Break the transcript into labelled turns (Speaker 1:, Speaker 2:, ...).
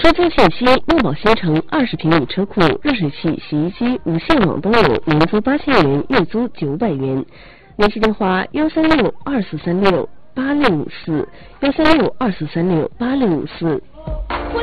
Speaker 1: 合资信息：墨宝新城20平米车库，热水器、洗衣机、无线网都有，年租8000元，月租900元。联系电话：13624368654，13624368654。